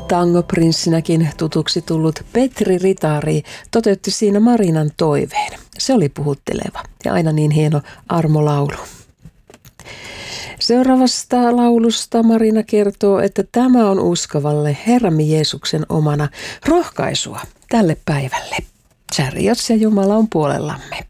Tangoprinssinäkin tutuksi tullut Petri Ritari toteutti siinä Marinan toiveen. Se oli puhutteleva ja aina niin hieno armolaulu. Seuraavasta laulusta Marina kertoo, että tämä on uskovalle Herramme Jeesuksen omana rohkaisua tälle päivälle. Chariots ja Jumala on puolellamme.